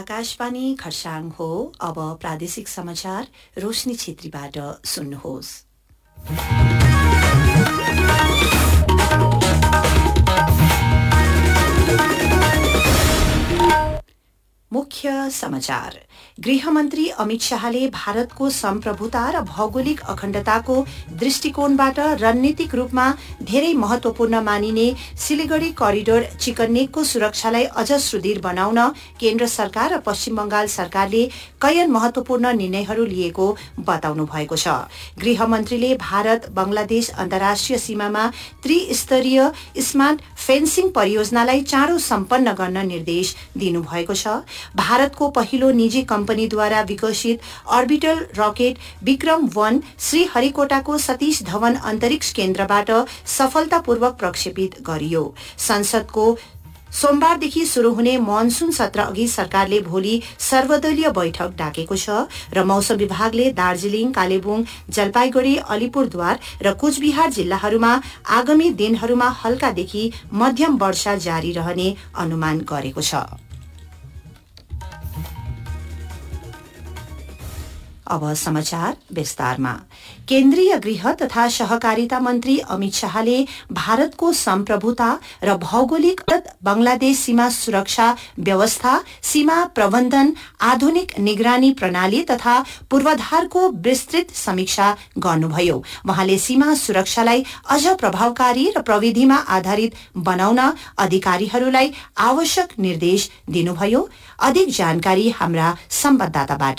आकाशवाणी खरसाङ हो। अब प्रादेशिक समाचार रोशनी छेत्रीबाट सुन्नुहोस्। मुख्य समाचार। गृहमन्त्री अमित शाहले भारतको सम्प्रभुता र भौगोलिक अखण्डताको दृष्टिकोणबाट रणनीतिक रूपमा धेरै महत्वपूर्ण मानिने सिलिगुडी करिडोर चिकन्नेकको सुरक्षालाई अझ सुदृढ बनाउन केन्द्र सरकार र पश्चिम बंगाल सरकारले कैयन महत्वपूर्ण निर्णयहरू लिएको बताउनु भएको छ। गृहमन्त्रीले भारत बंगलादेश अन्तर्राष्ट्रिय सीमामा त्रिस्तरीय स्मार्ट फेन्सिङ परियोजनालाई चाँडो सम्पन्न गर्न निर्देश दिनुभएको छ। भारतको पहिलो निजी कम्पनीद्वारा विकसित अर्बिटल रकेट विक्रम-1 श्रीहरिकोटाको सतीश धवन अन्तरिक्ष केन्द्रबाट सफलतापूर्वक प्रक्षेपित गरियो। संसदको सोमबारदेखि शुरू हुने मनसुन सत्र अघि सरकारले भोलि सर्वदलीय बैठक डाकेको छ र मौसम विभागले दार्जीलिङ, कालेबुङ, जलपाईगुडी, अलिपुरद्वार र कुचबिहार जिल्लाहरूमा आगामी दिनहरूमा हल्कादेखि मध्यम वर्षा जारी रहने अनुमान गरेको छ। अब समाचार विस्तारमा। केन्द्रीय गृह तथा सहकारिता मन्त्री अमित शाहले भारतको सम्प्रभुता र भौगोलिक बंगलादेश सीमा सुरक्षा व्यवस्था, सीमा प्रबन्धन, आधुनिक निगरानी प्रणाली तथा पूर्वाधारको विस्तृत समीक्षा गर्नुभयो। वहाँले सीमा सुरक्षालाई अझ प्रभावकारी र प्रविधिमा आधारित बनाउन अधिकारीहरूलाई आवश्यक निर्देश दिनुभयो। अधिक जानकारी हाम्रा संवाददाताबाट।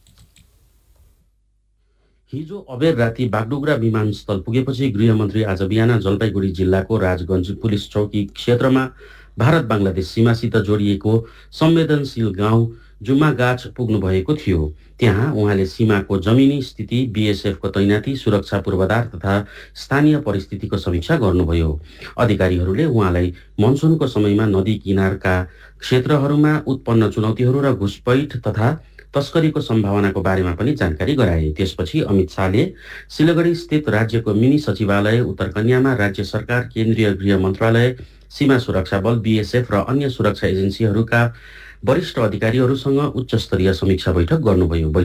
हिजो अबेर राति बागडोगरा विमानस्थल पुगेपछि गृहमन्त्री आज बिहान जलपाईगुडी जिल्लाको राजगञ्ज पुलिस चौकी क्षेत्रमा भारत बंगलादेश सीमासित जोडिएको संवेदनशील गाउँ जुम्मागाछ पुग्नु भएको थियो। त्यहाँ उहाँले सीमाको जमिनी स्थिति, बीएसएफको तैनाती, सुरक्षा पूर्वाधार तथा स्थानीय परिस्थितिको समीक्षा गर्नुभयो। अधिकारीहरूले उहाँलाई मनसुनको समयमा नदी किनारका क्षेत्रहरूमा उत्पन्न चुनौतीहरू र घुसपैठ तथा तस्करीको सम्भावनाको बारेमा पनि जानकारी गराए। त्यसपछि अमित शाहले सिलगढी स्थित राज्यको मिनी सचिवालय, उत्तरकन्यामा राज्य सरकार, केन्द्रीय गृह मन्त्रालय, सीमा सुरक्षा बल, बीएसएफ र अन्य सुरक्षा एजेन्सीहरूका वरिष्ठ अधिकारीहरूसँग उच्च स्तरीय समीक्षा बैठक गर्नुभयो।